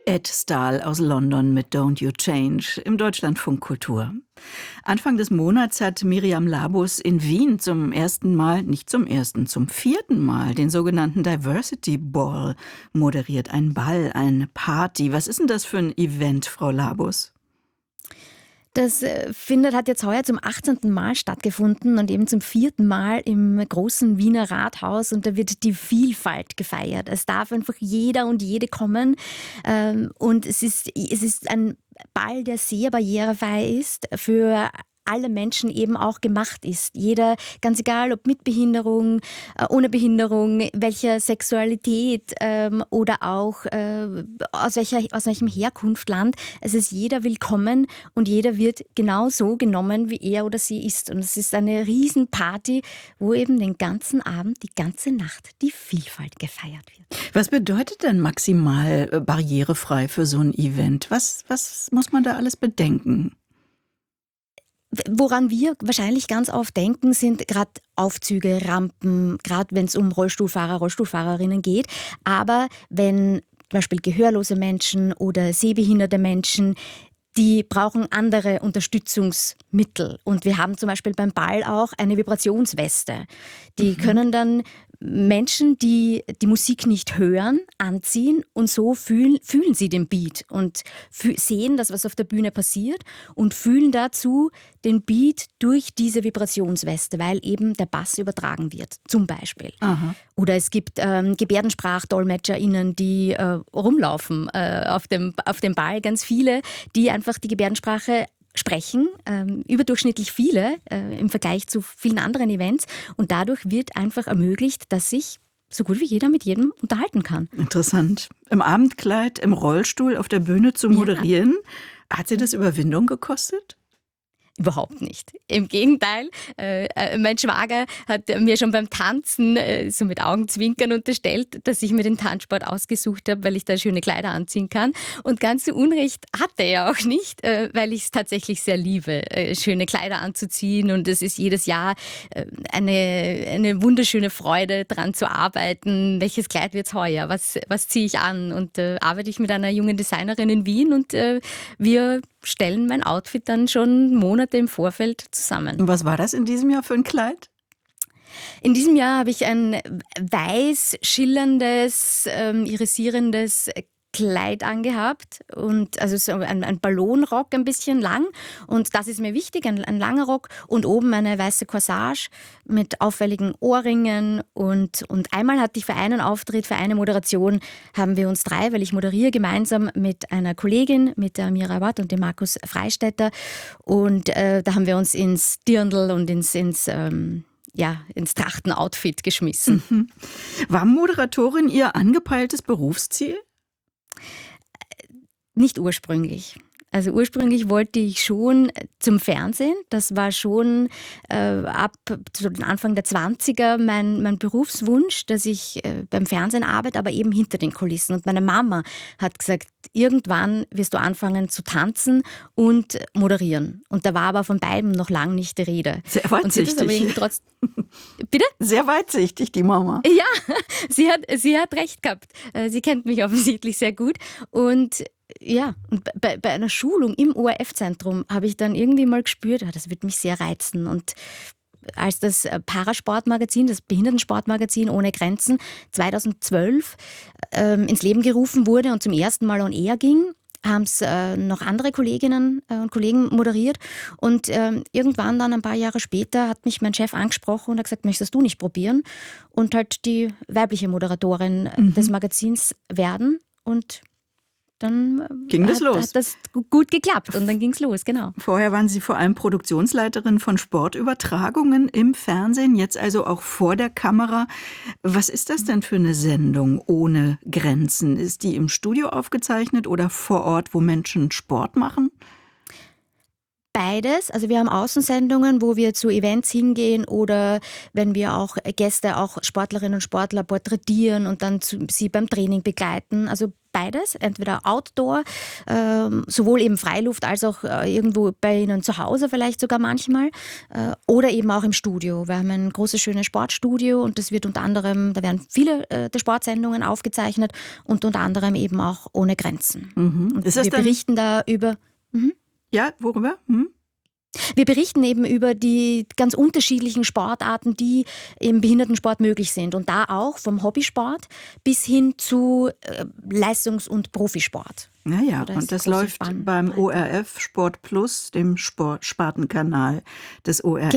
Ed Stahl aus London mit Don't You Change im Deutschlandfunk Kultur. Anfang des Monats hat Miriam Labus in Wien zum vierten Mal den sogenannten Diversity Ball moderiert. Ein Ball, eine Party. Was ist denn das für ein Event, Frau Labus? Das hat jetzt heuer zum 18. Mal stattgefunden und eben zum 4. Mal im großen Wiener Rathaus, und da wird die Vielfalt gefeiert. Es darf einfach jeder und jede kommen, und es ist ein Ball, der sehr barrierefrei ist, für alle Menschen eben auch gemacht ist. Jeder, ganz egal ob mit Behinderung, ohne Behinderung, welcher Sexualität oder auch aus welchem Herkunftsland. Es ist jeder willkommen und jeder wird genauso genommen, wie er oder sie ist. Und es ist eine Riesenparty, wo eben den ganzen Abend, die ganze Nacht die Vielfalt gefeiert wird. Was bedeutet denn maximal barrierefrei für so ein Event? Was muss man da alles bedenken? Woran wir wahrscheinlich ganz oft denken, sind gerade Aufzüge, Rampen, gerade wenn es um Rollstuhlfahrer, Rollstuhlfahrerinnen geht. Aber wenn zum Beispiel gehörlose Menschen oder sehbehinderte Menschen, die brauchen andere Unterstützungsmittel. Und wir haben zum Beispiel beim Ball auch eine Vibrationsweste. Die können dann Menschen, die die Musik nicht hören, anziehen, und so fühlen sie den Beat und sehen das, was auf der Bühne passiert, und fühlen dazu den Beat durch diese Vibrationsweste, weil eben der Bass übertragen wird, zum Beispiel. Aha. Oder es gibt GebärdensprachdolmetscherInnen, die rumlaufen auf dem Ball, ganz viele, die einfach die Gebärdensprache sprechen, überdurchschnittlich viele im Vergleich zu vielen anderen Events, und dadurch wird einfach ermöglicht, dass sich so gut wie jeder mit jedem unterhalten kann. Interessant. Im Abendkleid, im Rollstuhl auf der Bühne zu moderieren, hat Sie das Überwindung gekostet? Überhaupt nicht. Im Gegenteil, mein Schwager hat mir schon beim Tanzen so mit Augenzwinkern unterstellt, dass ich mir den Tanzsport ausgesucht habe, weil ich da schöne Kleider anziehen kann. Und ganz so Unrecht hatte er auch nicht, weil ich es tatsächlich sehr liebe, schöne Kleider anzuziehen. Und es ist jedes Jahr eine wunderschöne Freude, daran zu arbeiten. Welches Kleid wird's heuer? Was ziehe ich an? Und arbeite ich mit einer jungen Designerin in Wien, und wir stellen mein Outfit dann schon Monate im Vorfeld zusammen. Und was war das in diesem Jahr für ein Kleid? In diesem Jahr habe ich ein weiß schillerndes, irisierendes Kleid angehabt, und also so ein Ballonrock, ein bisschen lang, und das ist mir wichtig, ein langer Rock, und oben eine weiße Corsage mit auffälligen Ohrringen, und einmal hatte ich für einen Auftritt, für eine Moderation, haben wir uns weil ich moderiere gemeinsam mit einer Kollegin, mit der Mira Watt und dem Markus Freistetter, und da haben wir uns ins Dirndl und ins Trachtenoutfit geschmissen. Mhm. War Moderatorin Ihr angepeiltes Berufsziel? Nicht ursprünglich. Also ursprünglich wollte ich schon zum Fernsehen. Das war schon ab zu den Anfang der 20er mein Berufswunsch, dass ich beim Fernsehen arbeite, aber eben hinter den Kulissen. Und meine Mama hat gesagt, irgendwann wirst du anfangen zu tanzen und moderieren. Und da war aber von beidem noch lange nicht die Rede. Sehr weitsichtig. Bitte? Sehr weitsichtig, die Mama. Ja, sie hat recht gehabt. Sie kennt mich offensichtlich sehr gut. Und ja, und bei einer Schulung im ORF-Zentrum habe ich dann irgendwie mal gespürt, das wird mich sehr reizen. Und als das Parasportmagazin, das Behindertensportmagazin Ohne Grenzen 2012 ins Leben gerufen wurde und zum ersten Mal on air ging, haben es noch andere Kolleginnen und Kollegen moderiert. Und irgendwann dann ein paar Jahre später hat mich mein Chef angesprochen und hat gesagt, möchtest du nicht probieren? Und halt die weibliche Moderatorin des Magazins werden. Und dann hat das gut geklappt, und dann ging es los, genau. Vorher waren Sie vor allem Produktionsleiterin von Sportübertragungen im Fernsehen, jetzt also auch vor der Kamera. Was ist das denn für eine Sendung ohne Grenzen? Ist die im Studio aufgezeichnet oder vor Ort, wo Menschen Sport machen? Beides. Also wir haben Außensendungen, wo wir zu Events hingehen, oder wenn wir auch Gäste, auch Sportlerinnen und Sportler porträtieren und dann sie beim Training begleiten. Also beides, entweder Outdoor, sowohl eben Freiluft als auch irgendwo bei Ihnen zu Hause vielleicht sogar manchmal, oder eben auch im Studio. Wir haben ein großes, schönes Sportstudio und das wird unter anderem, da werden viele der Sportsendungen aufgezeichnet und unter anderem eben auch Ohne Grenzen. Und wir berichten da über... Ja, worüber? Wir berichten eben über die ganz unterschiedlichen Sportarten, die im Behindertensport möglich sind. Und da auch vom Hobbysport bis hin zu Leistungs- und Profisport. Naja, und das läuft beim ORF Sport Plus, dem Spartenkanal des ORF.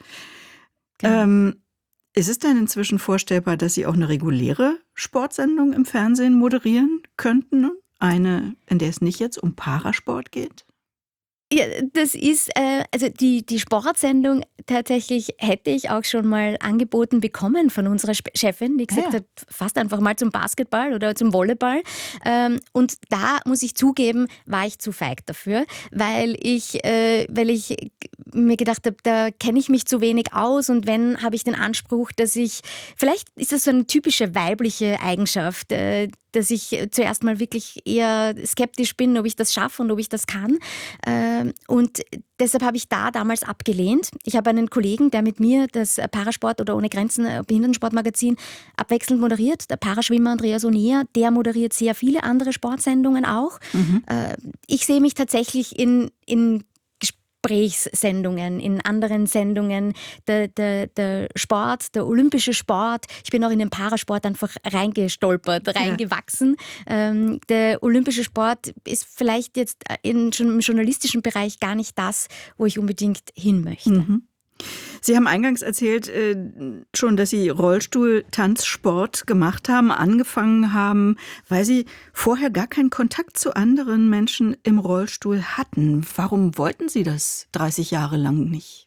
Genau. Ist es denn inzwischen vorstellbar, dass Sie auch eine reguläre Sportsendung im Fernsehen moderieren könnten? Eine, in der es nicht jetzt um Parasport geht? Ja, das ist, also die Sportsendung tatsächlich hätte ich auch schon mal angeboten bekommen von unserer Chefin, die gesagt hat, fast einfach mal zum Basketball oder zum Volleyball. Und da muss ich zugeben, war ich zu feig dafür, weil ich mir gedacht habe, da kenne ich mich zu wenig aus und wenn, habe ich den Anspruch, dass ich, vielleicht ist das so eine typische weibliche Eigenschaft, dass ich zuerst mal wirklich eher skeptisch bin, ob ich das schaffe und ob ich das kann. Und deshalb habe ich da damals abgelehnt. Ich habe einen Kollegen, der mit mir das Parasport oder Ohne Grenzen Behindertensportmagazin abwechselnd moderiert. Der Paraschwimmer Andreas Onea, der moderiert sehr viele andere Sportsendungen auch. Ich sehe mich tatsächlich in Gesprächssendungen, in anderen Sendungen, der Sport, der olympische Sport. Ich bin auch in den Parasport einfach reingestolpert, reingewachsen. Der olympische Sport ist vielleicht jetzt im journalistischen Bereich gar nicht das, wo ich unbedingt hin möchte. Sie haben eingangs erzählt schon, dass Sie Rollstuhl-Tanzsport gemacht haben, angefangen haben, weil Sie vorher gar keinen Kontakt zu anderen Menschen im Rollstuhl hatten. Warum wollten Sie das 30 Jahre lang nicht?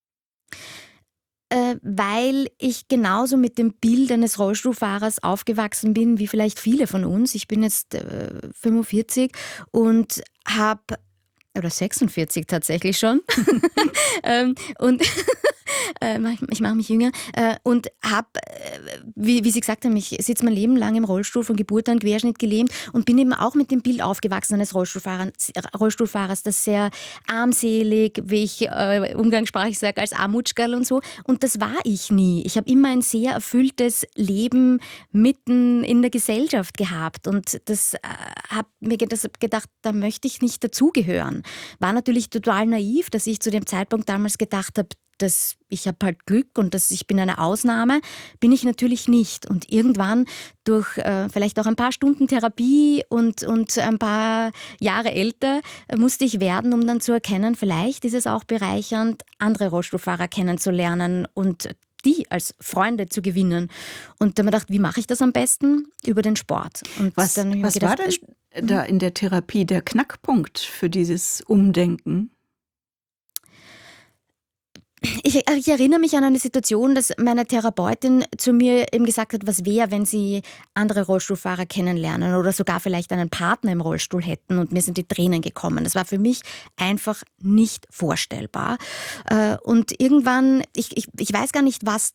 Weil ich genauso mit dem Bild eines Rollstuhlfahrers aufgewachsen bin, wie vielleicht viele von uns. Ich bin jetzt 45 und habe, oder 46 tatsächlich schon, und ich mache mich jünger und habe, wie Sie gesagt haben, ich sitze mein Leben lang im Rollstuhl, von Geburt an Querschnitt gelähmt und bin eben auch mit dem Bild aufgewachsen eines Rollstuhlfahrers, das sehr armselig, wie ich umgangssprachlich sage, als Armutschkerl und so. Und das war ich nie. Ich habe immer ein sehr erfülltes Leben mitten in der Gesellschaft gehabt und das habe mir gedacht, da möchte ich nicht dazugehören. War natürlich total naiv, dass ich zu dem Zeitpunkt damals gedacht habe, dass ich habe halt Glück und dass ich bin eine Ausnahme, bin ich natürlich nicht. Und irgendwann durch vielleicht auch ein paar Stunden Therapie und ein paar Jahre älter musste ich werden, um dann zu erkennen, vielleicht ist es auch bereichernd, andere Rollstuhlfahrer kennenzulernen und die als Freunde zu gewinnen. Und dann habe ich gedacht, wie mache ich das am besten? Über den Sport. Und was war denn da in der Therapie der Knackpunkt für dieses Umdenken? Ich erinnere mich an eine Situation, dass meine Therapeutin zu mir eben gesagt hat, was wäre, wenn sie andere Rollstuhlfahrer kennenlernen oder sogar vielleicht einen Partner im Rollstuhl hätten und mir sind die Tränen gekommen. Das war für mich einfach nicht vorstellbar. Und irgendwann, ich weiß gar nicht, was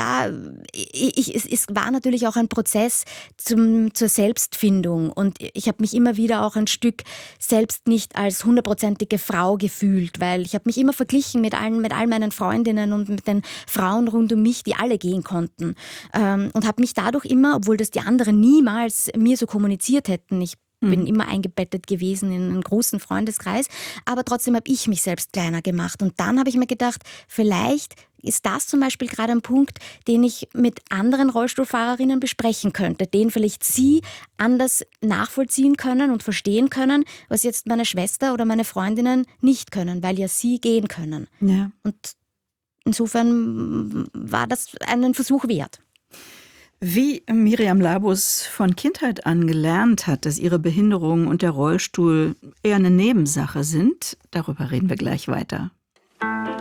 es war natürlich auch ein Prozess zur Selbstfindung und ich habe mich immer wieder auch ein Stück selbst nicht als 100%ige Frau gefühlt, weil ich habe mich immer verglichen mit all meinen Freundinnen und mit den Frauen rund um mich, die alle gehen konnten, und habe mich dadurch immer, obwohl das die anderen niemals mir so kommuniziert hätten, ich bin immer eingebettet gewesen in einen großen Freundeskreis, aber trotzdem habe ich mich selbst kleiner gemacht. Und dann habe ich mir gedacht, vielleicht ist das zum Beispiel gerade ein Punkt, den ich mit anderen Rollstuhlfahrerinnen besprechen könnte, den vielleicht sie anders nachvollziehen können und verstehen können, was jetzt meine Schwester oder meine Freundinnen nicht können, weil ja sie gehen können. Ja. Und insofern war das einen Versuch wert. Wie Miriam Labus von Kindheit an gelernt hat, dass ihre Behinderung und der Rollstuhl eher eine Nebensache sind, darüber reden wir gleich weiter.